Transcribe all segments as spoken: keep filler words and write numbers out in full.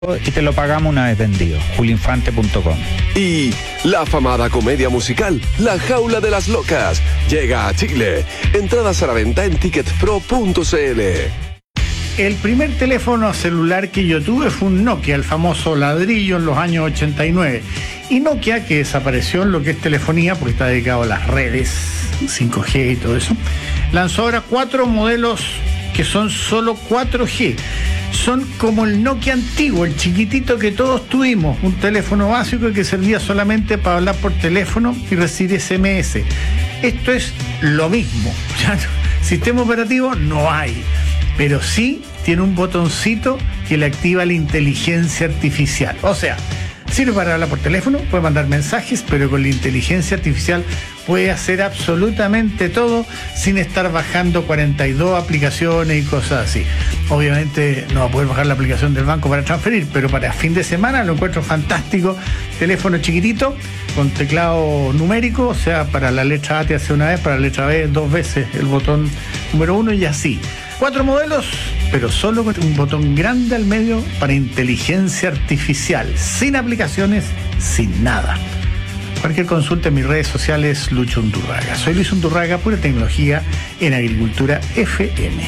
y te lo pagamos una vez vendido. julio infante punto com. Y la afamada comedia musical La Jaula de las Locas llega a Chile. Entradas a la venta en ticket pro punto c l. El primer teléfono celular que yo tuve fue un Nokia, el famoso ladrillo en los años ochenta y nueve. Y Nokia, que desapareció en lo que es telefonía, porque está dedicado a las redes, cinco G y todo eso, lanzó ahora cuatro modelos que son solo cuatro G. Son como el Nokia antiguo, el chiquitito que todos tuvimos, un teléfono básico que servía solamente para hablar por teléfono y recibir ese eme ese. Esto es lo mismo. Ya no, sistema operativo no hay, pero sí tiene un botoncito que le activa la inteligencia artificial. O sea, sirve para hablar por teléfono, puede mandar mensajes, pero con la inteligencia artificial puede hacer absolutamente todo sin estar bajando cuarenta y dos aplicaciones y cosas así. Obviamente no va a poder bajar la aplicación del banco para transferir, pero para fin de semana lo encuentro fantástico. Teléfono chiquitito, con teclado numérico, o sea, para la letra A te hace una vez, para la letra B dos veces el botón número uno y así. Cuatro modelos, pero solo con un botón grande al medio para inteligencia artificial, sin aplicaciones, sin nada. Cualquier consulta en mis redes sociales, Lucho Undurraga. Soy Luis Undurraga, pura tecnología en Agricultura F M.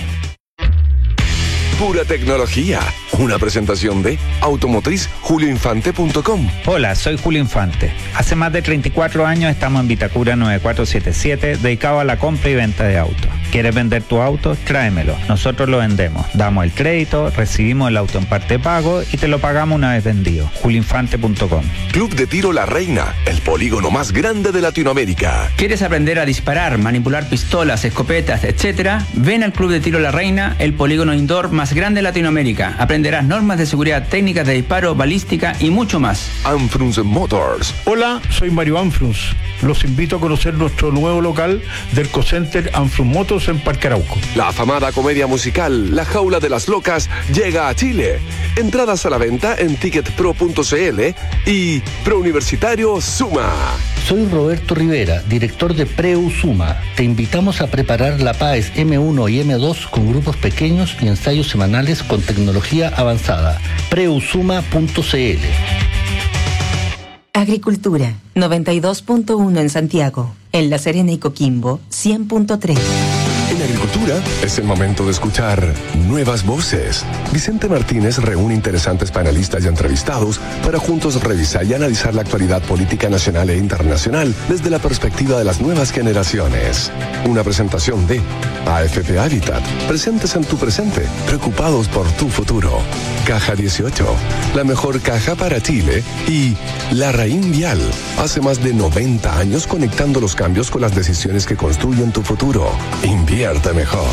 Pura tecnología. Una presentación de automotriz julio infante punto com. Hola, soy Julio Infante. Hace más de treinta y cuatro años estamos en Vitacura nueve cuatro siete siete, dedicado a la compra y venta de autos. ¿Quieres vender tu auto? Tráemelo. Nosotros lo vendemos. Damos el crédito, recibimos el auto en parte pago y te lo pagamos una vez vendido. julio infante punto com. Club de Tiro La Reina, el polígono más grande de Latinoamérica. ¿Quieres aprender a disparar, manipular pistolas, escopetas, etcétera? Ven al Club de Tiro La Reina, el polígono indoor más grande de Latinoamérica. Aprenderás normas de seguridad, técnicas de disparo, balística y mucho más. Anfrunz Motors. Hola, soy Mario Anfrunz. Los invito a conocer nuestro nuevo local del Cocenter Anfrunz Motors en Parque Arauco. La afamada comedia musical La Jaula de las Locas llega a Chile. Entradas a la venta en ticket pro punto c l y Prouniversitario Suma. Soy Roberto Rivera, director de Preu Suma. Te invitamos a preparar la PAES eme uno y eme dos con grupos pequeños y ensayos semanales con tecnología avanzada. preu suma punto c l. Agricultura, noventa y dos punto uno en Santiago. En La Serena y Coquimbo, cien punto tres. En Agricultura es el momento de escuchar nuevas voces. Vicente Martínez reúne interesantes panelistas y entrevistados para juntos revisar y analizar la actualidad política nacional e internacional desde la perspectiva de las nuevas generaciones. Una presentación de A F P Habitat, presentes en tu presente, preocupados por tu futuro. Caja dieciocho, la mejor caja para Chile. Y La Raín Vial, hace más de noventa años conectando los cambios con las decisiones que construyen tu futuro. Invierte mejor.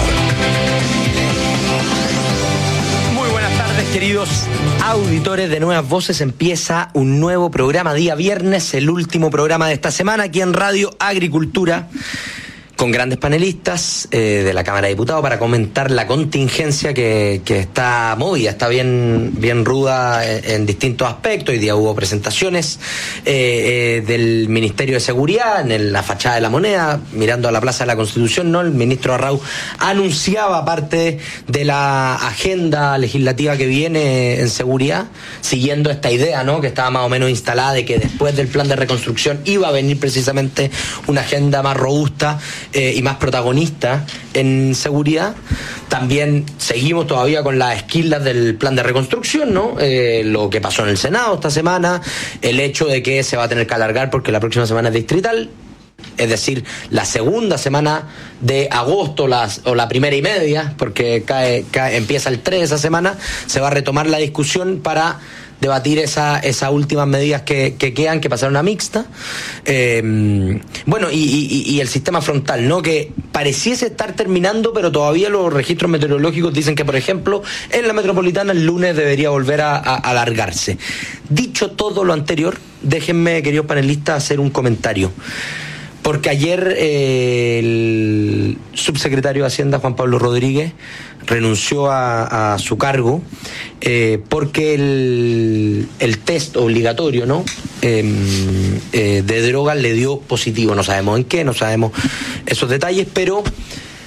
Muy buenas tardes, queridos auditores de Nuevas Voces. Empieza un nuevo programa, día viernes, el último programa de esta semana aquí en Radio Agricultura, con grandes panelistas eh, de la Cámara de Diputados para comentar la contingencia que, que está movida, está bien, bien ruda en, en distintos aspectos. Hoy día hubo presentaciones eh, eh, del Ministerio de Seguridad en la fachada de la Moneda, mirando a la Plaza de la Constitución, ¿no? El ministro Arrau anunciaba parte de la agenda legislativa que viene en seguridad, siguiendo esta idea, ¿no?, que estaba más o menos instalada de que después del plan de reconstrucción iba a venir precisamente una agenda más robusta Eh, y más protagonista en seguridad. También seguimos todavía con las esquilas del plan de reconstrucción, ¿no? Eh, lo que pasó en el Senado esta semana, el hecho de que se va a tener que alargar porque la próxima semana es distrital, es decir, la segunda semana de agosto las, o la primera y media, porque cae, cae, empieza el tres de esa semana, se va a retomar la discusión para debatir esa, esas últimas medidas que, que quedan, que pasaron a mixta. Eh, bueno, y, y, y el sistema frontal, ¿no?, que pareciese estar terminando, pero todavía los registros meteorológicos dicen que, por ejemplo, en la metropolitana el lunes debería volver a, a, a alargarse. Dicho todo lo anterior, déjenme, queridos panelistas, hacer un comentario. Porque ayer eh, el subsecretario de Hacienda, Juan Pablo Rodríguez, renunció a, a su cargo eh, porque el, el test obligatorio, ¿no?, eh, eh, de drogas le dio positivo. No sabemos en qué, no sabemos esos detalles, pero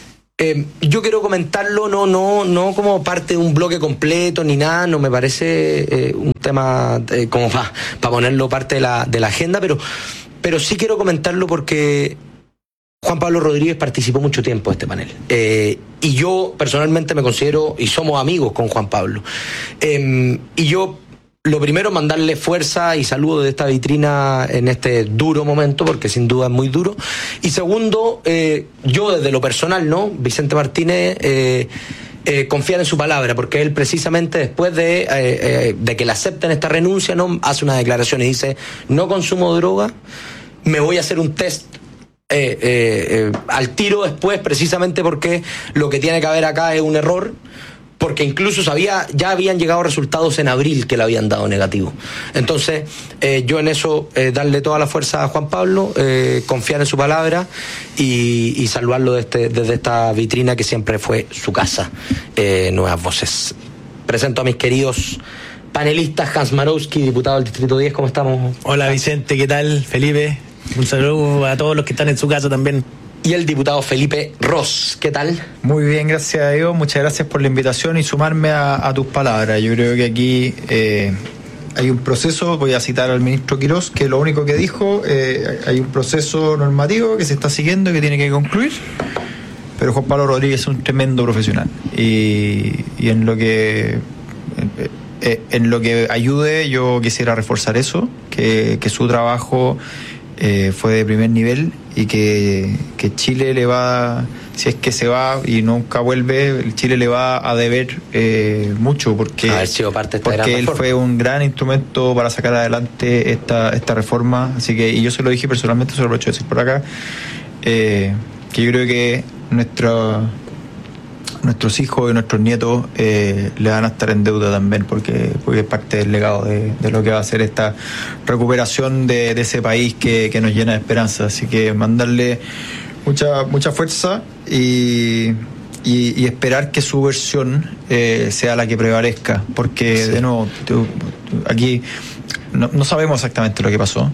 Eh, yo quiero comentarlo no, no, no como parte de un bloque completo ni nada, no me parece eh, un tema eh, como para pa ponerlo parte de la, de la agenda, pero, pero sí quiero comentarlo porque Juan Pablo Rodríguez participó mucho tiempo de este panel. Eh, y yo personalmente me considero, y somos amigos con Juan Pablo. Eh, y yo, lo primero, mandarle fuerza y saludo de esta vitrina en este duro momento, porque sin duda es muy duro. Y segundo, eh, yo desde lo personal, ¿no? Vicente Martínez, eh, eh, confiar en su palabra, porque él precisamente después de, eh, eh, de que le acepten esta renuncia, ¿no? Hace una declaración y dice, no consumo droga, me voy a hacer un test Eh, eh, eh, al tiro después, precisamente porque lo que tiene que haber acá es un error, porque incluso sabía, ya habían llegado resultados en abril que le habían dado negativo. Entonces eh, yo en eso eh, darle toda la fuerza a Juan Pablo, eh, confiar en su palabra y, y saludarlo desde, desde esta vitrina que siempre fue su casa. eh, Nuevas Voces. Presento a mis queridos panelistas. Hans Marowski, diputado del Distrito diez, ¿cómo estamos? Hola Vicente, ¿qué tal? Felipe, un saludo a todos los que están en su casa también. Y el diputado Felipe Ros, ¿qué tal? Muy bien, gracias a Dios, muchas gracias por la invitación y sumarme a, a tus palabras. Yo creo que aquí eh, hay un proceso, voy a citar al ministro Quirós, que lo único que dijo, eh, hay un proceso normativo que se está siguiendo y que tiene que concluir, pero Juan Pablo Rodríguez es un tremendo profesional y, y en lo que... Eh, en lo que ayude, yo quisiera reforzar eso, que, que su trabajo eh, fue de primer nivel y que, que Chile le va, si es que se va y nunca vuelve, Chile le va a deber eh, mucho, porque, haber sido parte de esta porque él fue un gran instrumento para sacar adelante esta, esta reforma. Así que, y yo se lo dije personalmente, se lo aprovecho de decir por acá, eh, que yo creo que nuestra... nuestros hijos y nuestros nietos eh, le van a estar en deuda también, porque, porque es parte del legado de, de lo que va a ser esta recuperación de, de ese país que, que nos llena de esperanza. Así que mandarle mucha mucha fuerza y, y, y esperar que su versión eh, sea la que prevalezca, porque sí. De nuevo, tú, tú, aquí no, no sabemos exactamente lo que pasó.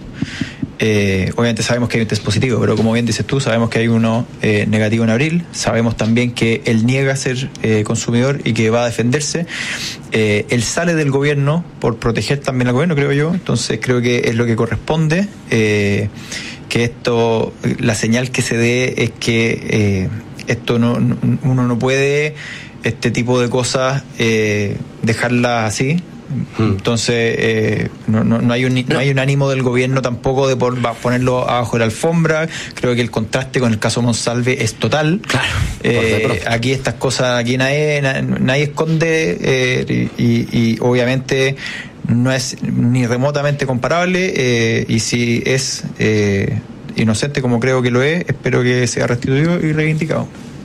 Eh, obviamente sabemos que hay un test positivo, pero como bien dices tú, sabemos que hay uno eh, negativo en abril. Sabemos también que él niega ser eh, consumidor y que va a defenderse. Eh, él sale del gobierno por proteger también al gobierno, creo yo. Entonces creo que es lo que corresponde. Eh, que esto, la señal que se dé es que eh, esto no, no, uno no puede este tipo de cosas eh, dejarlas así. Entonces eh, no, no, no hay un no hay un ánimo del gobierno tampoco de por, ponerlo abajo de la alfombra. Creo que el contraste con el caso Monsalve es total. Claro, eh, aquí estas cosas, aquí nadie nadie esconde eh, y, y obviamente no es ni remotamente comparable eh, y si es eh, inocente como creo que lo es, espero que sea restituido y reivindicado.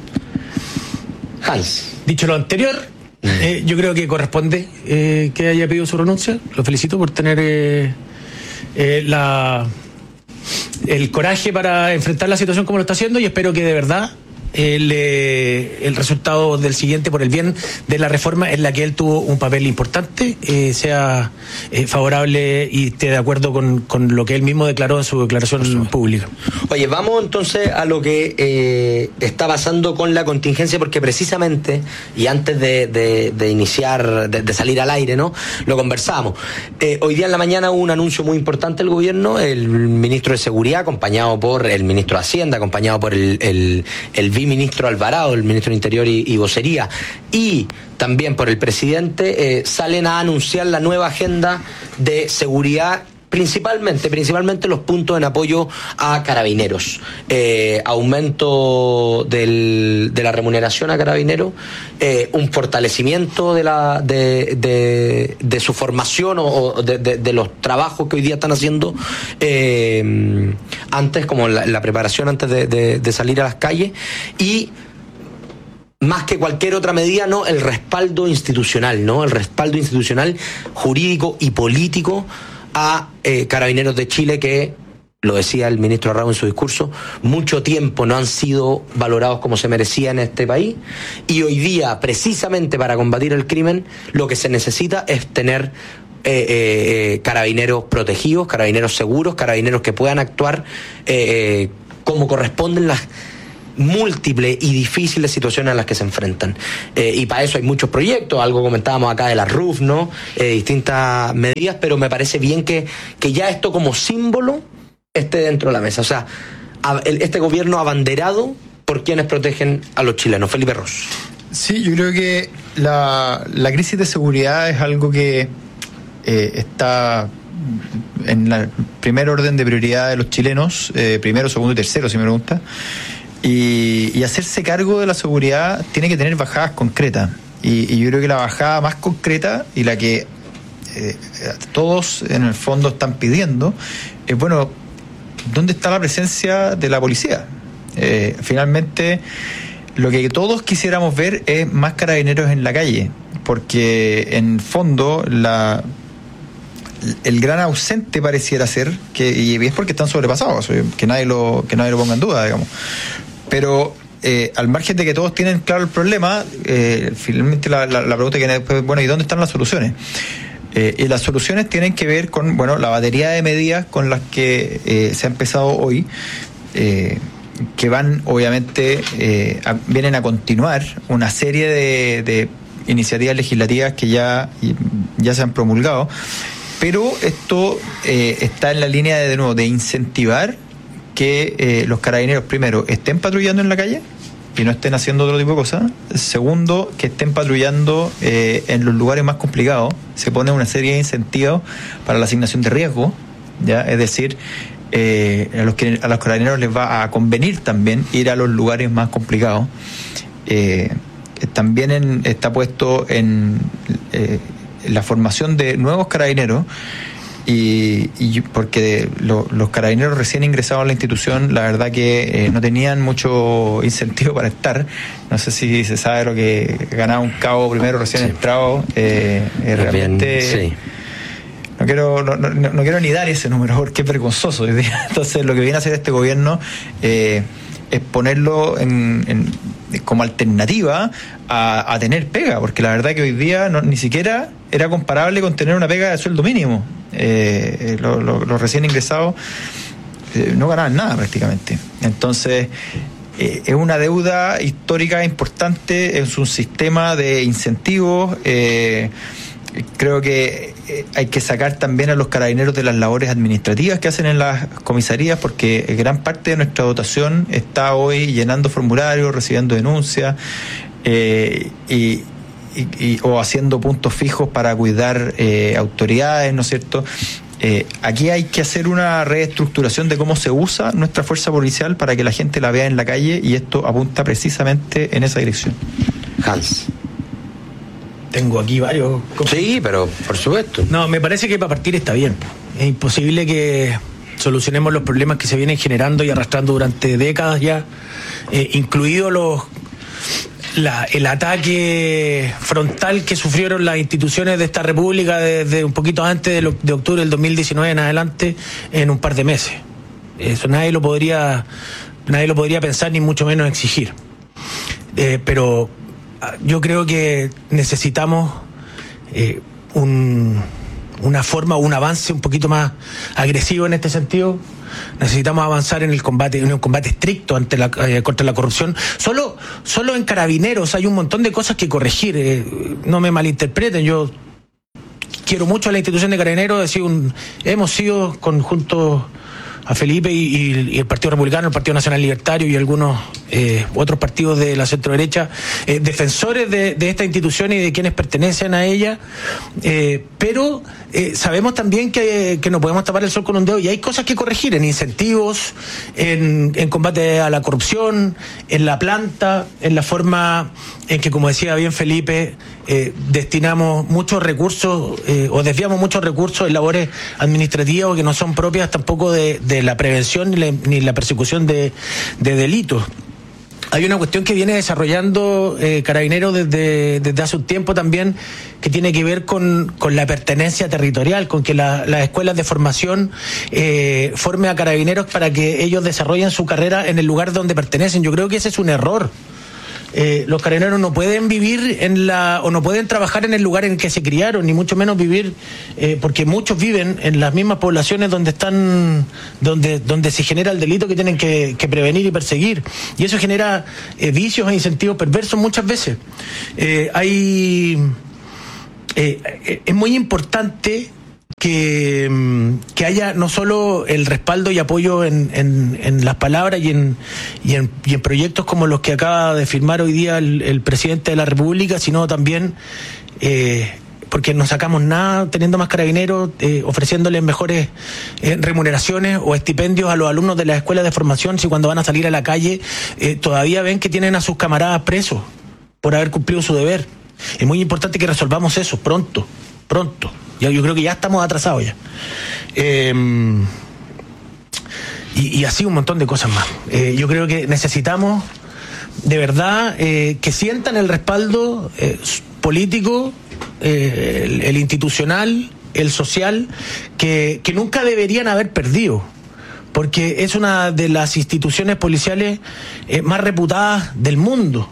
Hans, dicho lo anterior, Eh, yo creo que corresponde eh, que haya pedido su renuncia. Lo felicito por tener eh, eh, la el coraje para enfrentar la situación como lo está haciendo y espero que de verdad el, eh, el resultado del siguiente, por el bien de la reforma en la que él tuvo un papel importante, eh, sea eh, favorable y esté de acuerdo con, con lo que él mismo declaró en su declaración pública. Oye, vamos entonces a lo que eh, está pasando con la contingencia, porque precisamente, y antes de, de, de iniciar, de, de salir al aire, ¿no? Lo conversamos. Eh, hoy día en la mañana hubo un anuncio muy importante del gobierno, el ministro de Seguridad, acompañado por el ministro de Hacienda, acompañado por el, el, el viceministro Alvarado, el ministro de Interior y, y Vocería, y también por el presidente, eh, salen a anunciar la nueva agenda de seguridad. Principalmente, principalmente los puntos en apoyo a carabineros. Eh, aumento del, de la remuneración a carabineros, eh, un fortalecimiento de la de, de, de su formación o, o de, de, de los trabajos que hoy día están haciendo eh, antes, como la, la preparación antes de, de, de salir a las calles, y más que cualquier otra medida, ¿no? El respaldo institucional, ¿no? El respaldo institucional, jurídico y político a eh, Carabineros de Chile, que, lo decía el ministro Arrau en su discurso, mucho tiempo no han sido valorados como se merecía en este país, y hoy día, precisamente para combatir el crimen, lo que se necesita es tener eh, eh, carabineros protegidos, carabineros seguros, carabineros que puedan actuar eh, eh, como corresponden las múltiples y difíciles situaciones a las que se enfrentan. Eh, y para eso hay muchos proyectos, algo comentábamos acá de la R U F, ¿no? Eh, distintas medidas, pero me parece bien que, que ya esto como símbolo esté dentro de la mesa. O sea, a, el, este gobierno abanderado por quienes protegen a los chilenos. Felipe Ros. Sí, yo creo que la, la crisis de seguridad es algo que eh, está en el primer orden de prioridad de los chilenos, eh, primero, segundo y tercero, si me pregunta. Y, y hacerse cargo de la seguridad tiene que tener bajadas concretas. Y, y yo creo que la bajada más concreta y la que eh, todos en el fondo están pidiendo es, bueno, ¿dónde está la presencia de la policía? Eh, finalmente, lo que todos quisiéramos ver es más carabineros en la calle, porque en fondo la... el gran ausente pareciera ser, que, y es porque están sobrepasados, que nadie lo, que nadie lo ponga en duda, digamos. Pero eh, al margen de que todos tienen claro el problema, eh, finalmente la, la, la pregunta que viene después, bueno, ¿y dónde están las soluciones? Eh, y las soluciones tienen que ver con, bueno, la batería de medidas con las que eh, se ha empezado hoy, eh, que van, obviamente, eh, a, vienen a continuar una serie de, de iniciativas legislativas que ya, ya se han promulgado. Pero esto eh, está en la línea de, de nuevo, de incentivar que eh, los carabineros, primero, estén patrullando en la calle y no estén haciendo otro tipo de cosas. Segundo, que estén patrullando eh, en los lugares más complicados. Se pone una serie de incentivos para la asignación de riesgo, ¿ya? Es decir, eh, a, los que, a los carabineros les va a convenir también ir a los lugares más complicados. Eh, también en, está puesto en... Eh, la formación de nuevos carabineros y, y porque lo, los carabineros recién ingresados a la institución, la verdad que eh, no tenían mucho incentivo para estar. No sé si se sabe lo que ganaba un cabo primero recién sí. entrado. Eh, eh, realmente bien, sí. no quiero no, no, no quiero ni dar ese número porque es vergonzoso. Entonces lo que viene a hacer este gobierno eh, es ponerlo en, en, como alternativa a, a tener pega, porque la verdad que hoy día no, ni siquiera era comparable con tener una pega de sueldo mínimo. Eh, Los lo, lo recién ingresados eh, no ganaban nada prácticamente. Entonces eh, es una deuda histórica importante, es un sistema de incentivos. Eh, creo que hay que sacar también a los carabineros de las labores administrativas que hacen en las comisarías, porque gran parte de nuestra dotación está hoy llenando formularios, recibiendo denuncias eh, y Y, y, o haciendo puntos fijos para cuidar eh, autoridades, ¿no es cierto? Eh, aquí hay que hacer una reestructuración de cómo se usa nuestra fuerza policial para que la gente la vea en la calle, y esto apunta precisamente en esa dirección. Hans. Tengo aquí varios... Sí, pero por supuesto. No, me parece que para partir está bien. Es imposible que solucionemos los problemas que se vienen generando y arrastrando durante décadas ya, eh, incluidos los... La, el ataque frontal que sufrieron las instituciones de esta república desde un poquito antes de, lo, de octubre del dos mil diecinueve en adelante, en un par de meses. Eso nadie lo podría nadie lo podría pensar, ni mucho menos exigir. Eh, pero yo creo que necesitamos eh, un, una forma o un avance un poquito más agresivo en este sentido. Necesitamos avanzar en el combate, en un combate estricto ante la, eh, contra la corrupción. Solo, solo en Carabineros hay un montón de cosas que corregir. Eh, no me malinterpreten, yo quiero mucho a la institución de Carabineros. He sido un, hemos sido conjunto a Felipe y, y, y el Partido Republicano, el Partido Nacional Libertario y algunos eh, otros partidos de la centroderecha, eh, defensores de, de esta institución y de quienes pertenecen a ella, eh, pero eh, sabemos también que, que no podemos tapar el sol con un dedo y hay cosas que corregir en incentivos, en, en combate a la corrupción, en la planta, en la forma en que, como decía bien Felipe, eh, destinamos muchos recursos eh, o desviamos muchos recursos en labores administrativas que no son propias tampoco de, de la prevención ni la, ni la persecución de, de delitos. Hay una cuestión que viene desarrollando eh, Carabineros desde, desde hace un tiempo también, que tiene que ver con, con la pertenencia territorial, con que la, las escuelas de formación eh, formen a Carabineros para que ellos desarrollen su carrera en el lugar donde pertenecen. Yo creo que ese es un error. eh, los carabineros no pueden vivir en la, o no pueden trabajar en el lugar en el que se criaron, ni mucho menos vivir, eh, porque muchos viven en las mismas poblaciones donde están, donde, donde se genera el delito que tienen que, que prevenir y perseguir. Y eso genera eh, vicios e incentivos perversos muchas veces. Eh, hay, eh, es muy importante que, que haya no solo el respaldo y apoyo en, en, en las palabras y en, y, en, y en proyectos como los que acaba de firmar hoy día el, el presidente de la República, sino también eh, porque no sacamos nada teniendo más carabineros, eh, ofreciéndoles mejores eh, remuneraciones o estipendios a los alumnos de las escuelas de formación, si cuando van a salir a la calle eh, todavía ven que tienen a sus camaradas presos por haber cumplido su deber. Es muy importante que resolvamos eso pronto, pronto. Yo, yo creo que ya estamos atrasados ya. Eh, y, y así un montón de cosas más. Eh, yo creo que necesitamos de verdad eh, que sientan el respaldo eh, político, eh, el, el institucional, el social, que, que nunca deberían haber perdido, porque es una de las instituciones policiales eh, más reputadas del mundo.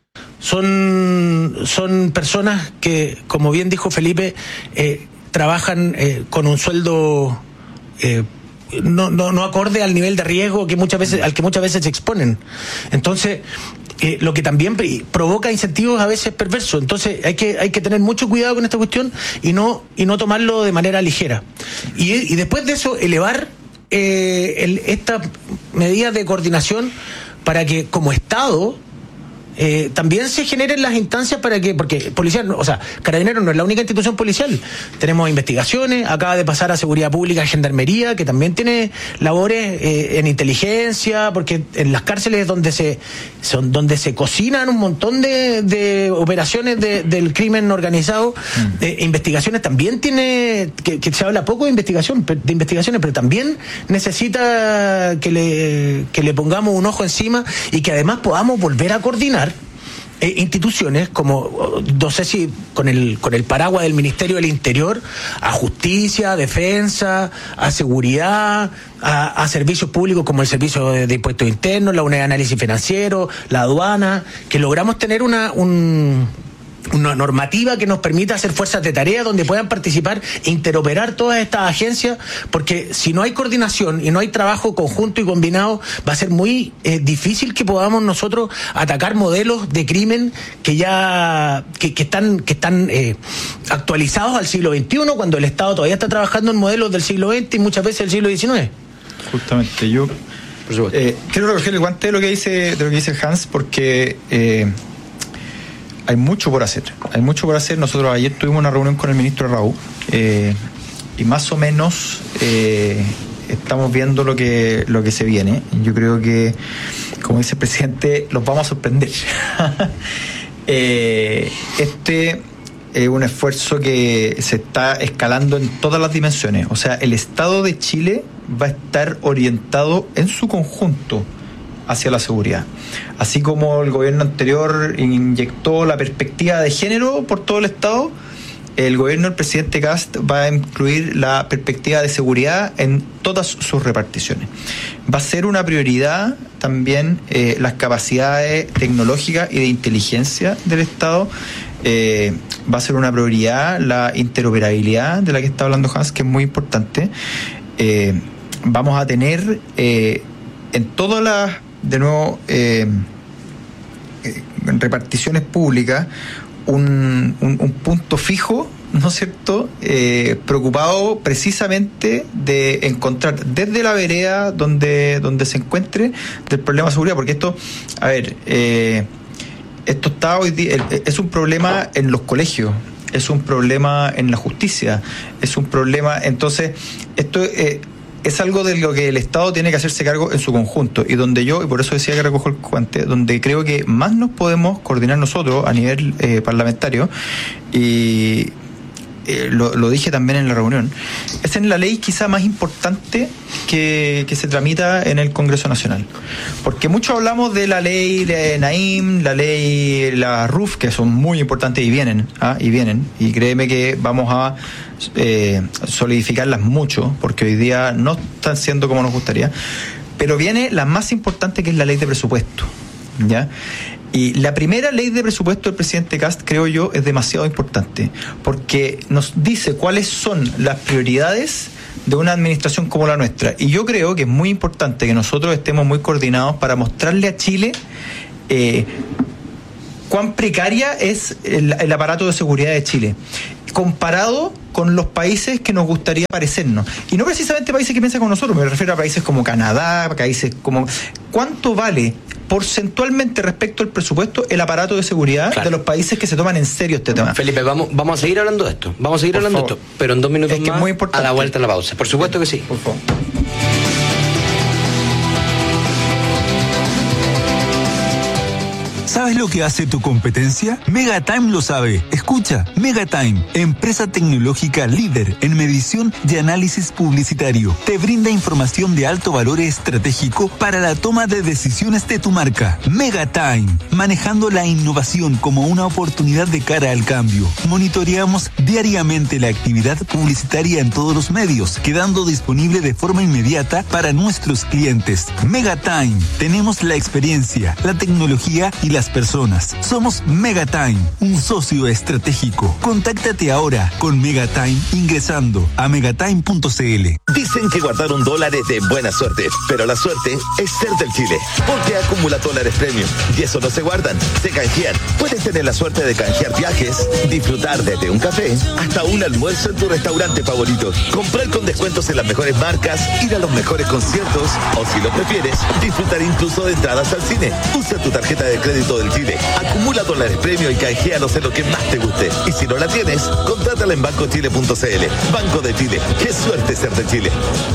Son, son personas que, como bien dijo Felipe, eh, trabajan eh, con un sueldo eh, no, no, no acorde al nivel de riesgo que muchas veces, al que muchas veces se exponen. Entonces, eh, lo que también provoca incentivos a veces perversos. Entonces, hay que, hay que tener mucho cuidado con esta cuestión y no, y no tomarlo de manera ligera. Y, y después de eso, elevar eh, el, esta medida de coordinación para que, como Estado, Eh, también se generen las instancias para que, porque policial, o sea, Carabineros no es la única institución policial, tenemos investigaciones, acaba de pasar a Seguridad Pública, Gendarmería, que también tiene labores eh, en inteligencia, porque en las cárceles es donde se son donde se cocinan un montón de, de operaciones de, del crimen organizado. mm. eh, investigaciones también tiene, que, que se habla poco de investigación, de investigaciones, pero también necesita que le, que le pongamos un ojo encima y que además podamos volver a coordinar Eh, instituciones como, no sé si con el con el paraguas del Ministerio del Interior, a justicia, a defensa, a seguridad, a, a servicios públicos como el Servicio de, de Impuestos Internos, la Unidad de Análisis Financiero, la aduana, que logramos tener una un una normativa que nos permita hacer fuerzas de tarea donde puedan participar e interoperar todas estas agencias, porque si no hay coordinación y no hay trabajo conjunto y combinado, va a ser muy eh, difícil que podamos nosotros atacar modelos de crimen que ya que, que están que están eh, actualizados al siglo veintiuno, cuando el Estado todavía está trabajando en modelos del siglo veinte y muchas veces del siglo diecinueve. Justamente, yo eh, quiero recoger el guante de lo que dice de lo que dice Hans, porque eh, hay mucho por hacer, hay mucho por hacer. Nosotros ayer tuvimos una reunión con el ministro Raúl eh, y más o menos eh, estamos viendo lo que lo que se viene. Yo creo que, como dice el presidente, los vamos a sorprender. eh, este es un esfuerzo que se está escalando en todas las dimensiones. O sea, el Estado de Chile va a estar orientado en su conjunto hacia la seguridad. Así como el gobierno anterior inyectó la perspectiva de género por todo el Estado, el gobierno del presidente Kast va a incluir la perspectiva de seguridad en todas sus reparticiones. Va a ser una prioridad también eh, las capacidades tecnológicas y de inteligencia del Estado. Eh, va a ser una prioridad la interoperabilidad de la que está hablando Hans, que es muy importante. Eh, vamos a tener eh, en todas las de nuevo eh, eh, reparticiones públicas un, un, un punto fijo, ¿no es cierto?, eh, preocupado precisamente de encontrar desde la vereda donde, donde se encuentre del problema de seguridad, porque esto, a ver, eh, esto está hoy día, es un problema en los colegios, es un problema en la justicia, es un problema, entonces esto eh, es algo de lo que el Estado tiene que hacerse cargo en su conjunto, y donde yo, y por eso decía que recojo el guante, donde creo que más nos podemos coordinar nosotros a nivel eh, parlamentario, y eh, lo, lo dije también en la reunión, es en la ley quizá más importante que, que se tramita en el Congreso Nacional. Porque mucho hablamos de la ley de Naim, la ley, la R U F, que son muy importantes y vienen, ¿ah? y vienen, y créeme que vamos a eh, solidificarlas mucho, porque hoy día no están siendo como nos gustaría, pero viene la más importante, que es la ley de presupuesto, ¿ya? Y la primera ley de presupuesto del presidente Kast, creo yo, es demasiado importante, porque nos dice cuáles son las prioridades de una administración como la nuestra. Y yo creo que es muy importante que nosotros estemos muy coordinados para mostrarle a Chile eh, cuán precaria es el, el aparato de seguridad de Chile, comparado con los países que nos gustaría parecernos. Y no precisamente países que piensan con nosotros, me refiero a países como Canadá, países como... ¿Cuánto vale porcentualmente respecto al presupuesto el aparato de seguridad claro. de los países que se toman en serio este tema? Felipe, vamos, vamos a seguir hablando de esto. Vamos a seguir por hablando favor. de esto, pero en dos minutos es que más, es muy importante. A la vuelta a la pausa. Por supuesto que sí. Por favor. ¿Sabes lo que hace tu competencia? Megatime lo sabe. Escucha, Megatime, empresa tecnológica líder en medición y análisis publicitario, te brinda información de alto valor estratégico para la toma de decisiones de tu marca. Megatime, manejando la innovación como una oportunidad de cara al cambio. Monitoreamos diariamente la actividad publicitaria en todos los medios, quedando disponible de forma inmediata para nuestros clientes. Megatime, tenemos la experiencia, la tecnología y las personas. Somos Megatime, un socio estratégico. Contáctate ahora con Megatime ingresando a megatime punto c l. Dicen que guardaron dólares de buena suerte, pero la suerte es ser del Chile, porque acumula dólares premium y eso no se guardan, se canjean. Puedes tener la suerte de canjear viajes, disfrutar desde un café hasta un almuerzo en tu restaurante favorito, comprar con descuentos en las mejores marcas, ir a los mejores conciertos o, si lo prefieres, disfrutar incluso de entradas al cine. Usa tu tarjeta de crédito del Chile, acumula dólares premio y canjealos en lo que más te guste. Y si no la tienes, contrátala en banco chile punto c l. Banco de Chile, qué suerte ser de Chile.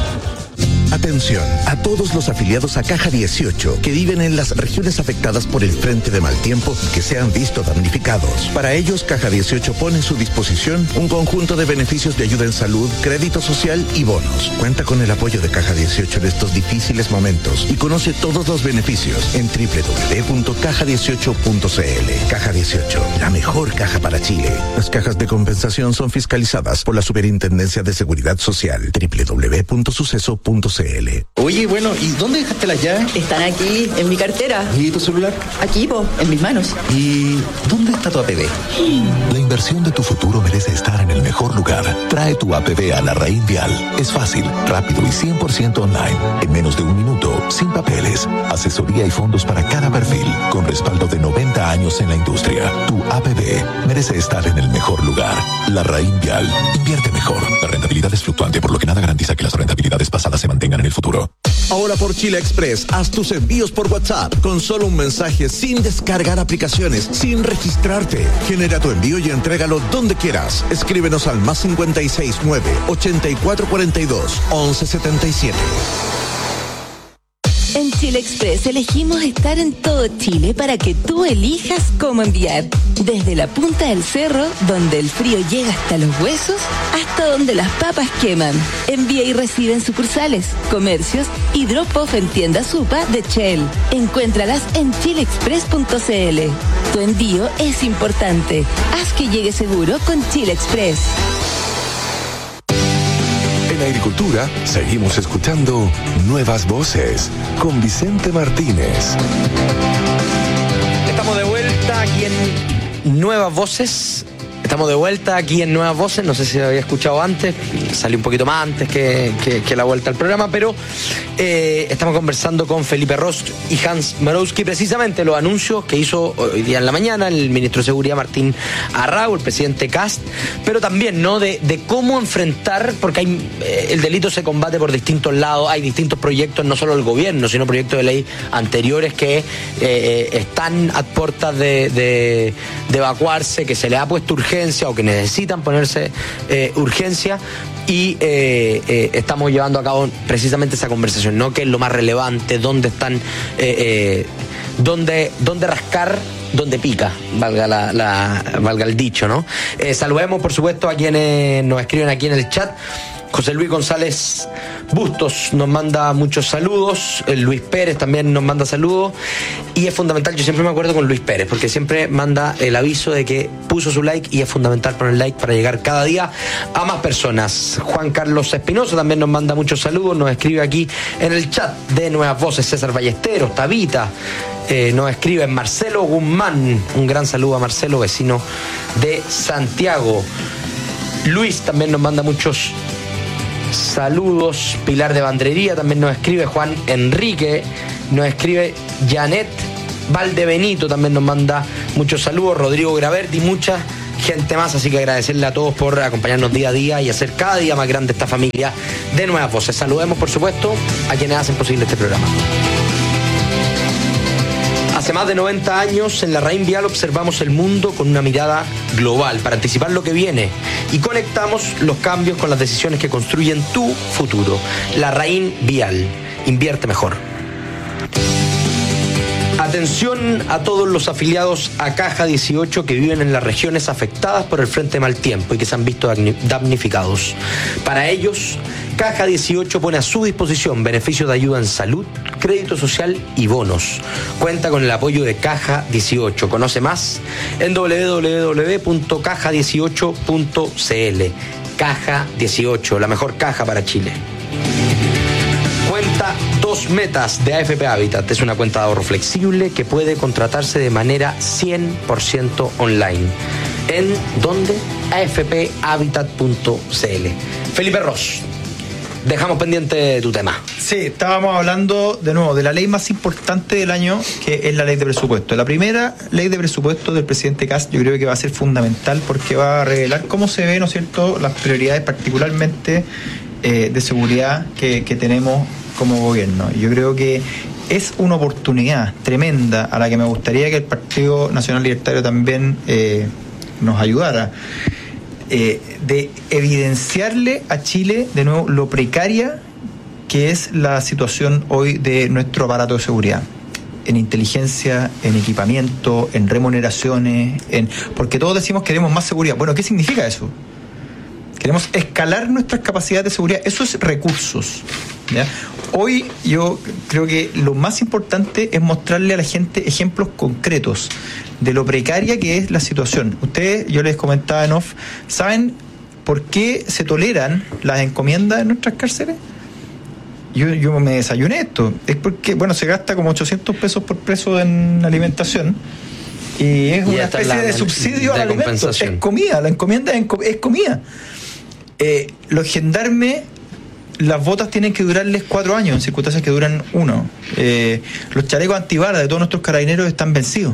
Atención a todos los afiliados a Caja dieciocho que viven en las regiones afectadas por el frente de mal tiempo y que se han visto damnificados. Para ellos, Caja dieciocho pone en su disposición un conjunto de beneficios de ayuda en salud, crédito social y bonos. Cuenta con el apoyo de Caja dieciocho en estos difíciles momentos y conoce todos los beneficios en doble u doble u doble u punto caja dieciocho punto c l. Caja dieciocho, la mejor caja para Chile. Las cajas de compensación son fiscalizadas por la Superintendencia de Seguridad Social. doble u doble u doble u punto suceso punto c l. Oye, bueno, ¿y dónde dejaste las llaves? Están aquí, en mi cartera. ¿Y tu celular? Aquí, po, en mis manos. ¿Y dónde está tu A P B? La inversión de tu futuro merece estar en el mejor lugar. Trae tu A P B a Larraín Vial. Es fácil, rápido y cien por ciento online. En menos de un minuto, sin papeles. Asesoría y fondos para cada perfil. Con respaldo de noventa años en la industria. Tu A P B merece estar en el mejor lugar. Larraín Vial. Invierte mejor. La rentabilidad es fluctuante, por lo que nada garantiza que las rentabilidades pasadas se mantengan en el futuro. Ahora por Chile Express, haz tus envíos por WhatsApp con solo un mensaje, sin descargar aplicaciones, sin registrarte. Genera tu envío y entrégalo donde quieras. Escríbenos al más cincuenta y seis nueve, ochenta y cuatro cuarenta y dos, once setenta y siete. En Chile Express elegimos estar en todo Chile para que tú elijas cómo enviar. Desde la punta del cerro, donde el frío llega hasta los huesos, hasta donde las papas queman. Envía y recibe en sucursales, comercios y drop-off en tiendas Supa de Shell. Encuéntralas en chile express punto c l. Tu envío es importante. Haz que llegue seguro con Chile Express. En Agricultura seguimos escuchando Nuevas Voces con Vicente Martínez. Estamos de vuelta aquí en Nuevas Voces. Estamos de vuelta aquí en Nuevas Voces. No sé si lo había escuchado antes, salí un poquito más antes que, que, que la vuelta al programa, pero eh, estamos conversando con Felipe Rost y Hans Marowski, precisamente los anuncios que hizo hoy día en la mañana el ministro de Seguridad Martín Arrau, el presidente Kast, pero también no de, de cómo enfrentar, porque hay, eh, el delito se combate por distintos lados, hay distintos proyectos, no solo del gobierno, sino proyectos de ley anteriores que eh, están a puertas de, de, de evacuarse, que se le ha puesto urgencia o que necesitan ponerse eh, urgencia y eh, eh, estamos llevando a cabo precisamente esa conversación, ¿no? Que es lo más relevante, dónde están, eh, eh, dónde, dónde rascar, dónde pica, valga la, la valga el dicho, ¿no? Eh, saludemos por supuesto a quienes nos escriben aquí en el chat. José Luis González Bustos nos manda muchos saludos, el Luis Pérez también nos manda saludos, y es fundamental, yo siempre me acuerdo con Luis Pérez, porque siempre manda el aviso de que puso su like y es fundamental poner like para llegar cada día a más personas. Juan Carlos Espinosa también nos manda muchos saludos, nos escribe aquí en el chat de Nuevas Voces, César Ballesteros, Tabita, eh, nos escribe Marcelo Guzmán. Un gran saludo a Marcelo, vecino de Santiago. Luis también nos manda muchos saludos. Pilar de Bandrería también nos escribe. Juan Enrique nos escribe. Janet Valdebenito también nos manda muchos saludos. Rodrigo Graverdi, mucha gente más, así que agradecerle a todos por acompañarnos día a día y hacer cada día más grande esta familia de Nuevas Voces. Saludemos, por supuesto, a quienes hacen posible este programa. Hace más de noventa años, en la Larraín Vial observamos el mundo con una mirada global para anticipar lo que viene y conectamos los cambios con las decisiones que construyen tu futuro. Larraín Vial, invierte mejor. Atención a todos los afiliados a Caja dieciocho que viven en las regiones afectadas por el Frente Mal Tiempo y que se han visto damnificados. Para ellos, Caja dieciocho pone a su disposición beneficios de ayuda en salud, crédito social y bonos. Cuenta con el apoyo de Caja dieciocho. Conoce más en doble u doble u doble u punto caja dieciocho punto c l. Caja dieciocho, la mejor caja para Chile. Cuenta Dos Metas de A F P Habitat. Es una cuenta de ahorro flexible que puede contratarse de manera cien por ciento online. ¿En dónde? a f p habitat punto c l. Felipe Ross, dejamos pendiente tu tema. Sí, estábamos hablando de nuevo de la ley más importante del año, que es la ley de presupuesto. La primera ley de presupuesto del presidente Kast yo creo que va a ser fundamental porque va a revelar cómo se ven, ¿no es cierto?, las prioridades particularmente eh, de seguridad que, que tenemos como gobierno. Yo creo que es una oportunidad tremenda a la que me gustaría que el Partido Nacional Libertario también eh, nos ayudara, eh, de evidenciarle a Chile de nuevo lo precaria que es la situación hoy de nuestro aparato de seguridad, en inteligencia, en equipamiento, en remuneraciones, en porque todos decimos que queremos más seguridad. Bueno, ¿qué significa eso? Queremos escalar nuestras capacidades de seguridad. Eso es recursos, ¿ya? Hoy yo creo que lo más importante es mostrarle a la gente ejemplos concretos de lo precaria que es la situación. Ustedes, yo les comentaba en off, ¿saben por qué se toleran las encomiendas en nuestras cárceles? Yo, yo me desayuné esto. Es porque, bueno, se gasta como ochocientos pesos por preso en alimentación y es una especie de subsidio al alimento. Es comida, la encomienda es comida. Eh, los gendarmes, las botas tienen que durarles cuatro años en circunstancias que duran uno. Eh, los chalecos antibala de todos nuestros carabineros están vencidos.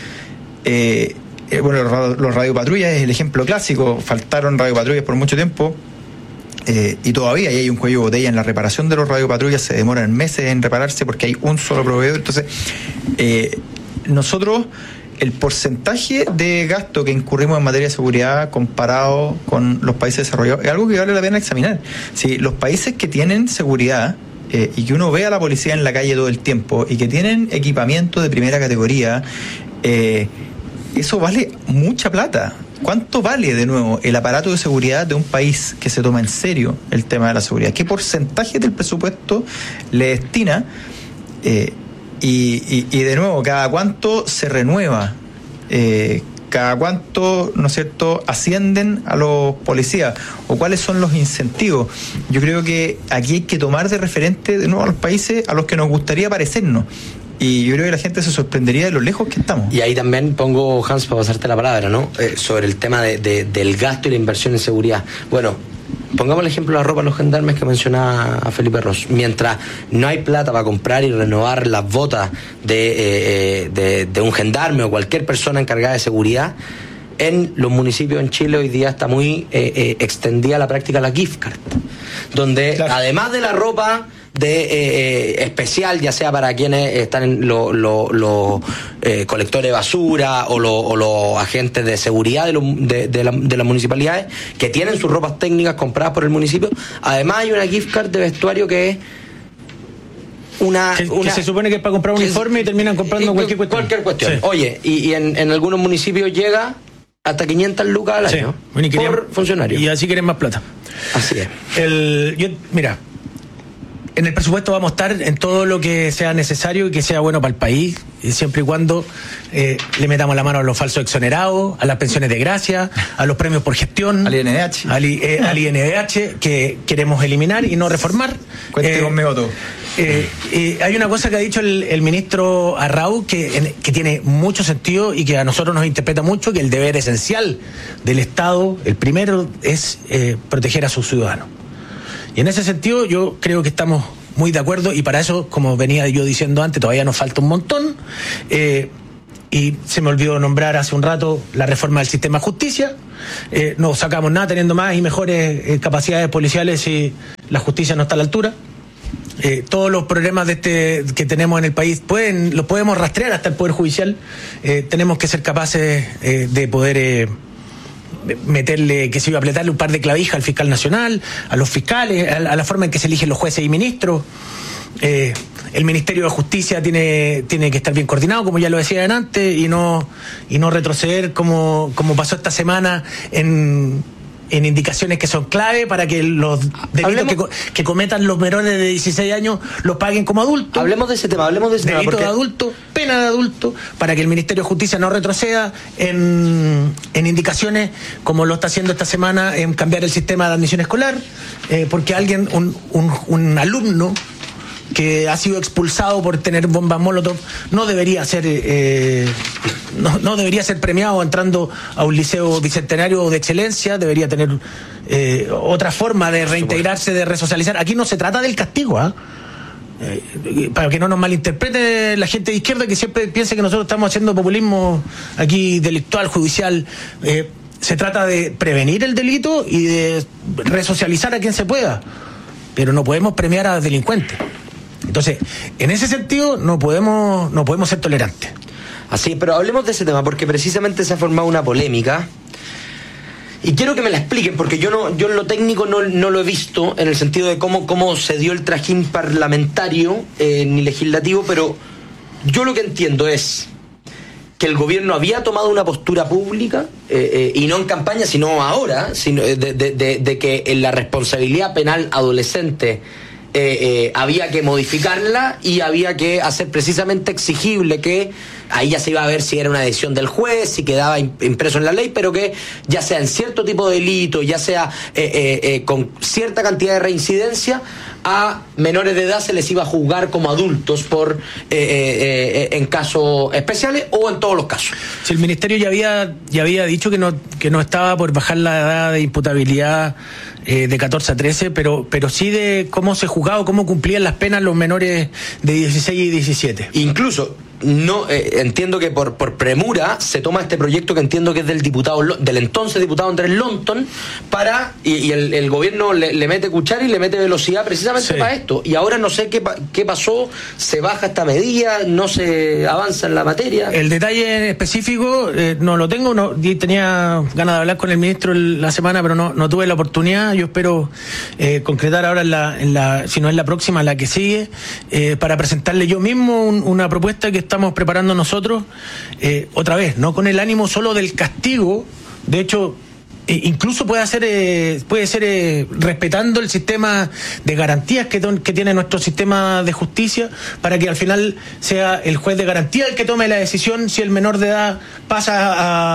Eh, eh, bueno, los, los radiopatrullas es el ejemplo clásico. Faltaron radiopatrullas por mucho tiempo eh, y todavía y hay un cuello de botella en la reparación de los radiopatrullas. Se demoran meses en repararse porque hay un solo proveedor. Entonces, eh, nosotros, el porcentaje de gasto que incurrimos en materia de seguridad comparado con los países desarrollados es algo que vale la pena examinar. Si los países que tienen seguridad eh, y que uno ve a la policía en la calle todo el tiempo y que tienen equipamiento de primera categoría, eh, eso vale mucha plata. ¿Cuánto vale, de nuevo, el aparato de seguridad de un país que se toma en serio el tema de la seguridad? ¿Qué porcentaje del presupuesto le destina? Eh, Y, y, y de nuevo, cada cuánto se renueva, eh, cada cuánto, ¿no es cierto?, ascienden a los policías, o cuáles son los incentivos. Yo creo que aquí hay que tomar de referente de nuevo a los países a los que nos gustaría parecernos. Y yo creo que la gente se sorprendería de lo lejos que estamos. Y ahí también pongo, Hans, para pasarte la palabra, ¿no? Eh, sobre el tema de, de, del gasto y la inversión en seguridad. Bueno, pongamos el ejemplo de la ropa de los gendarmes que mencionaba a Felipe Ross. Mientras no hay plata para comprar y renovar las botas de, eh, de, de un gendarme o cualquier persona encargada de seguridad, en los municipios en Chile hoy día está muy eh, eh, extendida la práctica de la gift card, donde claro, además de la ropa de eh, eh, especial, ya sea para quienes están en los lo, lo, eh, colectores de basura o, lo, o los agentes de seguridad de, lo, de, de, la, de las municipalidades que tienen sus ropas técnicas compradas por el municipio, además hay una gift card de vestuario que es una, que, una que se supone que es para comprar un uniforme y terminan comprando y, cualquier cuestión. Cualquier cuestión. Sí. Oye, y, y en, en algunos municipios llega hasta quinientas lucas al año, sí, bueno, y querían, por funcionario. Y así quieren más plata. Así es. El, yo, mira, en el presupuesto vamos a estar en todo lo que sea necesario y que sea bueno para el país. y siempre y cuando eh, le metamos la mano a los falsos exonerados, a las pensiones de gracia, a los premios por gestión, al I N D H, al, eh, al I N D H que queremos eliminar y no reformar. Cuente eh, conmigo todo. Eh, eh, hay una cosa que ha dicho el, el ministro Arrau que, en, que tiene mucho sentido y que a nosotros nos interpreta mucho, que el deber esencial del Estado, el primero, es eh, proteger a sus ciudadanos. Y en ese sentido yo creo que estamos muy de acuerdo, y para eso, como venía yo diciendo antes, todavía nos falta un montón. Eh, y se me olvidó nombrar hace un rato la reforma del sistema de justicia. Eh, no sacamos nada teniendo más y mejores eh, capacidades policiales si la justicia no está a la altura. Eh, todos los problemas de este que tenemos en el país pueden los podemos rastrear hasta el Poder Judicial. Eh, tenemos que ser capaces eh, de poder eh, meterle, que se iba a apretarle un par de clavijas al fiscal nacional, a los fiscales, a la, a la forma en que se eligen los jueces y ministros. Eh, el Ministerio de Justicia tiene, tiene que estar bien coordinado, como ya lo decía antes, y no, y no retroceder como, como pasó esta semana en, en indicaciones que son clave para que los delitos que, que cometan los menores de dieciséis años los paguen como adultos. Hablemos de ese tema, hablemos de ese Delito tema. Porque... de adulto, pena de adulto, para que el Ministerio de Justicia no retroceda en, en indicaciones como lo está haciendo esta semana en cambiar el sistema de admisión escolar, eh, porque alguien, un, un, un alumno que ha sido expulsado por tener bombas Molotov no debería ser eh, no, no debería ser premiado entrando a un liceo bicentenario de excelencia, debería tener eh, otra forma de reintegrarse, de resocializar. Aquí no se trata del castigo, ¿ah? Eh, para que no nos malinterprete la gente de izquierda que siempre piensa que nosotros estamos haciendo populismo aquí delictual, judicial. Eh, se trata de prevenir el delito y de resocializar a quien se pueda, pero no podemos premiar a delincuentes. Entonces, en ese sentido no podemos no podemos ser tolerantes. Así, pero hablemos de ese tema porque precisamente se ha formado una polémica y quiero que me la expliquen porque yo no yo en lo técnico no, no lo he visto en el sentido de cómo, cómo se dio el trajín parlamentario eh, ni legislativo, pero yo lo que entiendo es que el gobierno había tomado una postura pública eh, eh, y no en campaña sino ahora, sino de, de, de, de que en la responsabilidad penal adolescente Eh, eh, había que modificarla y había que hacer precisamente exigible que ahí ya se iba a ver si era una decisión del juez, si quedaba impreso en la ley, pero que ya sea en cierto tipo de delito, ya sea eh, eh, eh, con cierta cantidad de reincidencia, a menores de edad se les iba a juzgar como adultos por eh, eh, eh, en casos especiales o en todos los casos. Si el Ministerio ya había ya había dicho que no que no estaba por bajar la edad de imputabilidad eh, de catorce a trece, pero pero sí de cómo se juzgaba o cómo cumplían las penas los menores de dieciséis y diecisiete. Incluso no eh, entiendo que por, por premura se toma este proyecto que entiendo que es del diputado del entonces diputado Andrés Longton para y, y el, el gobierno le, le mete cuchara y le mete velocidad precisamente sí. para esto, y ahora no sé qué, qué pasó, se baja esta medida, no se avanza en la materia. El detalle específico eh, no lo tengo, no, tenía ganas de hablar con el ministro la semana pero no, no tuve la oportunidad. Yo espero eh, concretar ahora en la, en la, si no es la próxima, la que sigue, eh, para presentarle yo mismo un, una propuesta que estamos preparando nosotros, eh, otra vez, no con el ánimo solo del castigo, de hecho, eh, incluso puede ser, eh, puede ser eh, respetando el sistema de garantías que, que tiene nuestro sistema de justicia, para que al final sea el juez de garantía el que tome la decisión si el menor de edad pasa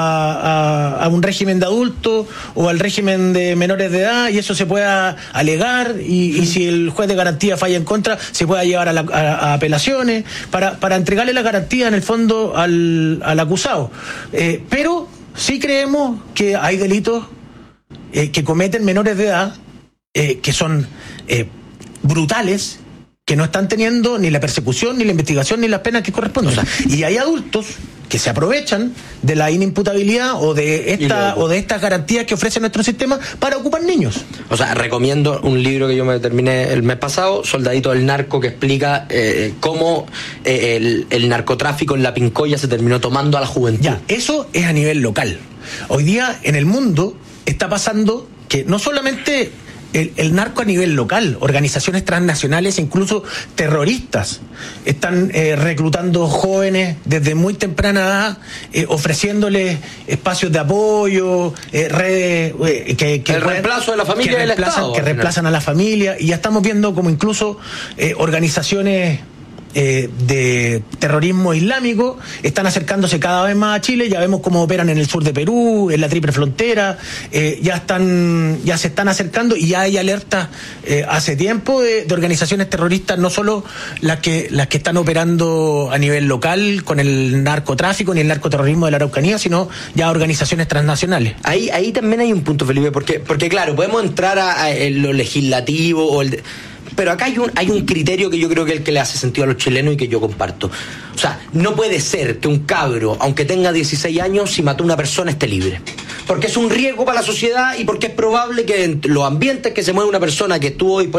a, a, a un régimen de adulto o al régimen de menores de edad, y eso se pueda alegar, y, y si el juez de garantía falla en contra, se pueda llevar a, la, a, a apelaciones para, para entregarle la garantía en el fondo al, al acusado. Eh, pero sí creemos que hay delitos eh, que cometen menores de edad eh, que son eh, brutales, que no están teniendo ni la persecución, ni la investigación, ni las penas que corresponden. O sea, y hay adultos que se aprovechan de la inimputabilidad o de esta o de estas garantías que ofrece nuestro sistema para ocupar niños. O sea, recomiendo un libro que yo me terminé el mes pasado, Soldadito del Narco, que explica eh, cómo eh, el, el narcotráfico en la Pincoya se terminó tomando a la juventud. Ya, eso es a nivel local. Hoy día en el mundo está pasando que no solamente El, el narco a nivel local, organizaciones transnacionales, incluso terroristas, están eh, reclutando jóvenes desde muy temprana edad, eh, ofreciéndoles espacios de apoyo, eh, redes eh, que, que el pueden, reemplazo de la familia que del reemplazan, Estado, que reemplazan a la familia, y ya estamos viendo como incluso eh, organizaciones eh, de terrorismo islámico están acercándose cada vez más a Chile. Ya vemos cómo operan en el sur de Perú, en la triple frontera, eh, ya están, ya se están acercando y ya hay alertas eh, hace tiempo de, de organizaciones terroristas, no solo las que las que están operando a nivel local con el narcotráfico ni el narcoterrorismo de la Araucanía, sino ya organizaciones transnacionales. Ahí, ahí también hay un punto, Felipe, porque, porque claro, podemos entrar a, a lo legislativo o el de, pero acá hay un, hay un criterio que yo creo que es el que le hace sentido a los chilenos y que yo comparto. O sea, no puede ser que un cabro, aunque tenga dieciséis años, si mató a una persona, esté libre. Porque es un riesgo para la sociedad y porque es probable que en los ambientes que se mueve una persona que estuvo disponible